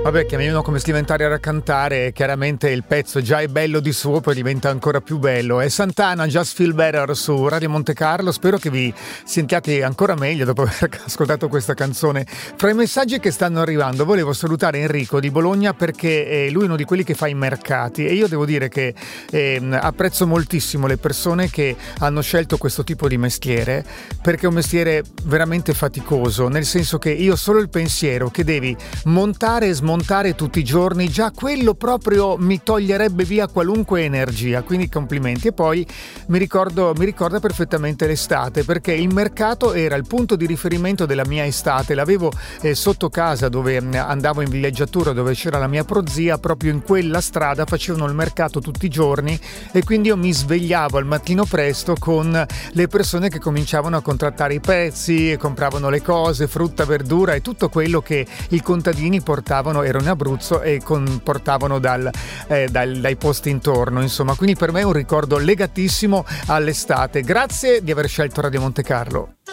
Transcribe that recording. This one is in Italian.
Vabbè, chiamiamolo come diventare a cantare, chiaramente il pezzo già è bello di suo, poi diventa ancora più bello. È Santana, Just Feel Better su Radio Monte Carlo. Spero che vi sentiate ancora meglio dopo aver ascoltato questa canzone. Fra i messaggi che stanno arrivando volevo salutare Enrico di Bologna, perché lui è uno di quelli che fa i mercati, e io devo dire che apprezzo moltissimo le persone che hanno scelto questo tipo di mestiere, perché è un mestiere veramente faticoso, nel senso che io solo il pensiero che devi montare e smontare tutti i giorni, già quello proprio mi toglierebbe via qualunque energia, quindi complimenti. E poi mi ricorda perfettamente l'estate, perché il mercato era il punto di riferimento della mia estate. L'avevo sotto casa, dove andavo in villeggiatura, dove c'era la mia prozia. Proprio in quella strada facevano il mercato tutti i giorni, e quindi io mi svegliavo al mattino presto con le persone che cominciavano a contrattare i prezzi, compravano le cose, frutta, verdura e tutto quello che i contadini portavano, ero in Abruzzo, e portavano dai posti intorno, insomma. Quindi per me è un ricordo legatissimo all'estate. Grazie di aver scelto Radio Monte Carlo.